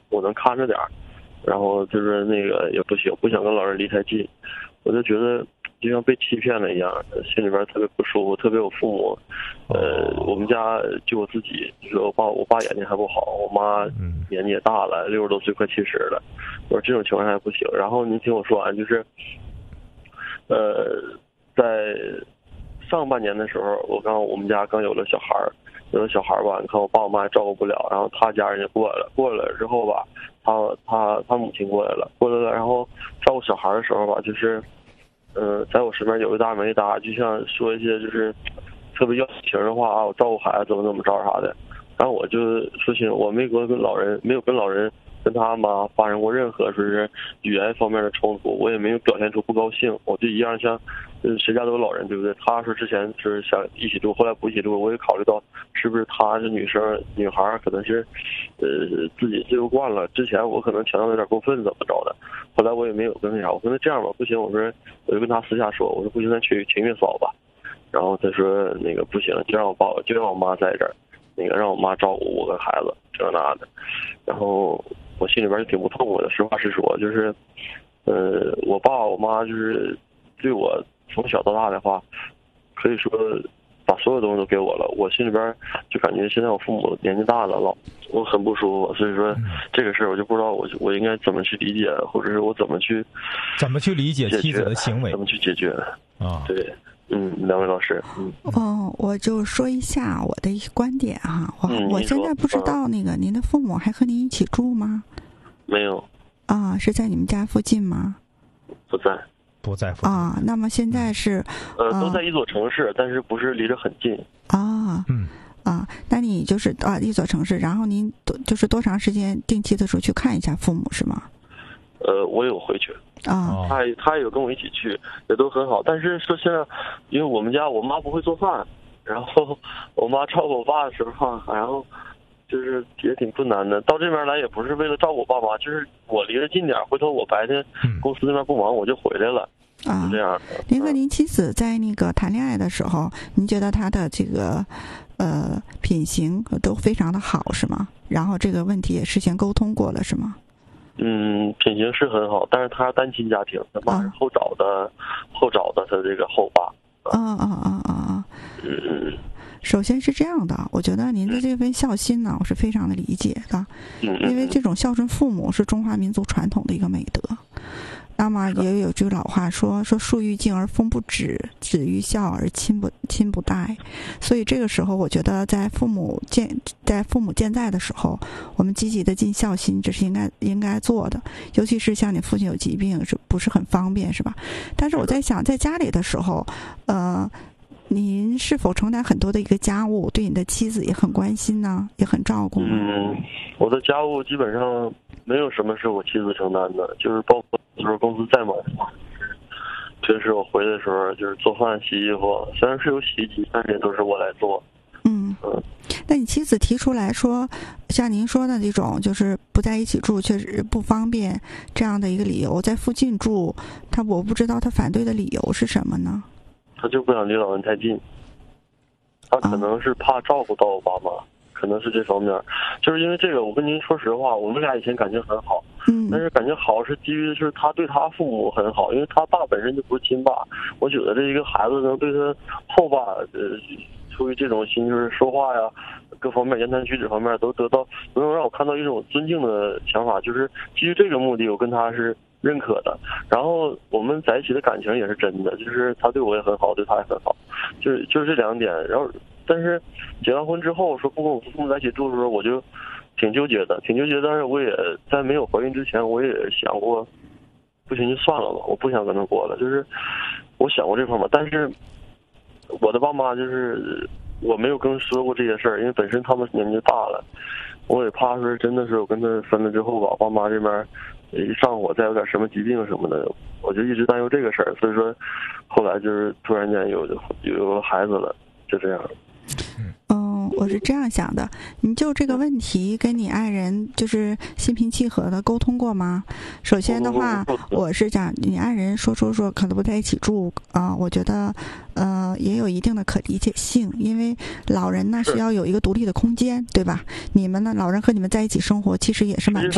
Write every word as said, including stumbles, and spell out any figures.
我能看着点儿，然后就是那个也不行，不想跟老人离太近，我就觉得就像被欺骗了一样，心里边特别不舒服。特别我父母，呃，我们家就我自己，就是我爸，我爸眼睛还不好，我妈年纪也大了，六十多岁快七十了。我说这种情况下不行。然后您听我说完，就是，呃，在上半年的时候，我刚我们家刚有了小孩儿，有了小孩儿吧，你看我爸我妈也照顾不了，然后他家人也过来了，过来了之后吧，他他他母亲过来了，过来了，然后照顾小孩的时候吧，就是。嗯、呃，在我身边有一搭没一搭，就像说一些就是特别要情的话啊，我照顾孩子怎么怎么着啥的。然后我就说清，我没跟跟老人没有跟老人跟他妈发生过任何说是语言方面的冲突，我也没有表现出不高兴，我就一样像，呃，谁家都有老人，对不对？他说之前是想一起住，后来不一起住，我也考虑到是不是他是女生女孩可能是，呃，自己自由惯了，之前我可能强调有点过分怎么着的，后来我也没有跟那啥，我跟他这样吧，不行，我说我就跟他私下说，我说不行，咱去请月嫂吧，然后他说那个不行，就让我爸就让我妈在这儿。那个让我妈照顾我跟孩子这那的，然后我心里边就挺不痛快的。实话实说，就是，呃，我爸我妈就是对我从小到大的话，可以说把所有东西都给我了。我心里边就感觉现在我父母年纪大了，老我很不舒服。所以说这个事儿我就不知道我我应该怎么去理解，或者是我怎么去怎么去理解妻子的行为， 怎么去解决啊？对。嗯，两位老师，嗯， 哦，我就说一下我的一个观点哈，我、 嗯、 我现在不知道那个、嗯、您的父母还和您一起住吗？ 没有。 啊，是在你们家附近吗？ 不在， 不在附近啊。那么现在是呃，都在一座城市，但是不是离得很近啊？ 嗯啊，那你就是啊一座城市，然后您多就是多长时间定期的时候去看一下父母是吗？ 呃，我有回去。 啊， 他他也有跟我一起去，也都很好。但是说现在，因为我们家我妈不会做饭，然后我妈照顾我爸的时候，然后就是也挺困难的。到这边来也不是为了照顾我爸妈，就是我离得近点，回头我白天公司那边不忙我就回来了， 啊， 是这样的。 您和您妻子在那个谈恋爱的时候，您觉得她的这个呃品行都非常的好是吗？然后这个问题也事先沟通过了是吗？ 嗯，品行是很好，但是他单亲家庭，他妈是后找的，啊、后找的他这个后爸。 啊啊啊啊啊！ 嗯， 首先是这样的，我觉得您的这份孝心呢，我是非常的理解的， 嗯， 因为这种孝顺父母是中华民族传统的一个美德。那么也有句老话说说树欲静而风不止，子欲孝而亲不亲不待。所以这个时候，我觉得在父母健在父母健在的时候，我们积极的尽孝心，这是应该应该做的。尤其是像你父亲有疾病，是不是很方便，是吧？但是我在想，在家里的时候，呃，您是否承担很多的一个家务，对你的妻子也很关心呢，也很照顾呢？ 嗯，我的家务基本上没有什么是我妻子承担的，就是包括就是公司再忙，平时我回来的时候就是做饭、洗衣服，虽然是有洗衣机，但是也都是我来做。 嗯嗯，那你妻子提出来说，像您说的这种，就是不在一起住，确实不方便这样的一个理由，在附近住，他我不知道他反对的理由是什么呢？ 他就不想离老人太近，他可能是怕照顾到我爸妈。啊，可能是这方面，就是因为这个，我跟您说实话，我们俩以前感情很好， 嗯， 但是感情好是基于是他对他父母很好，因为他爸本身就不是亲爸，我觉得这一个孩子能对他后爸，呃，出于这种心，就是说话呀，各方面言谈举止方面都得到，能让我看到一种尊敬的想法，就是基于这个目的，我跟他是认可的。然后我们在一起的感情也是真的，就是他对我也很好，对他也很好，就是就是这两点，然后。但是结完婚之后说不跟我父母在一起住的时候，我就挺纠结的，挺纠结。但是我也在没有怀孕之前，我也想过，不行就算了吧，我不想跟他过了。就是我想过这方面，但是我的爸妈就是我没有跟他说过这些事儿，因为本身他们年纪大了，我也怕说真的是我跟他分了之后吧，爸妈这边一上火再有点什么疾病什么的，我就一直担忧这个事儿。所以说后来就是突然间有有了孩子了，就这样。 嗯，我是这样想的，你就这个问题跟你爱人就是心平气和的沟通过吗？首先的话，我是讲你爱人说说说可能不在一起住啊、呃，我觉得呃也有一定的可理解性，因为老人呢需要有一个独立的空间，对吧？你们呢，老人和你们在一起生活，其实也是蛮。